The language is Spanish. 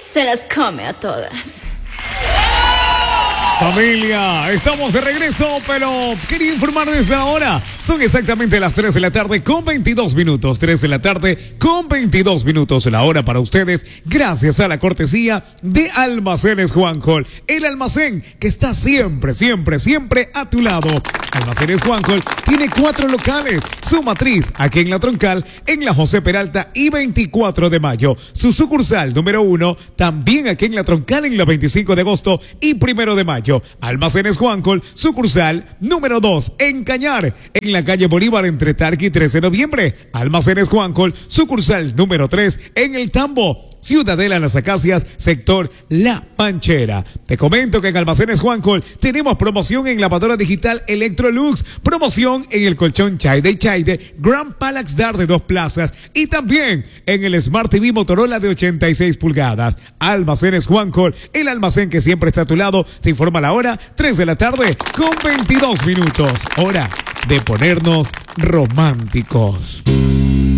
se las come a todas. Familia, estamos de regreso, pero quería informarles ahora. Son exactamente las 3 de la tarde con 22 minutos. 3 de la tarde con 22 minutos. La hora para ustedes, gracias a la cortesía de Almacenes Juancol. El almacén que está siempre, siempre, siempre a tu lado. Almacenes Juancol tiene 4 locales. Su matriz aquí en La Troncal, en la José Peralta y 24 de mayo. Su sucursal número 1, también aquí en La Troncal, en la 25 de agosto y 1 de mayo. Almacenes Juancol, sucursal número 2, en Cañar, en la calle Bolívar, entre Tarqui y 13 de noviembre. Almacenes Juancol, sucursal número 3, en El Tambo, Ciudadela Las Acacias, sector La Panchera. Te comento que en Almacenes Juancol tenemos promoción en lavadora digital Electrolux, promoción en el colchón Chaide y Chaide, Grand Palax Dar de 2 plazas y también en el Smart TV Motorola de 86 pulgadas. Almacenes Juancol, el almacén que siempre está a tu lado. Te informa la hora, 3 de la tarde con 22 minutos. Hora de ponernos románticos.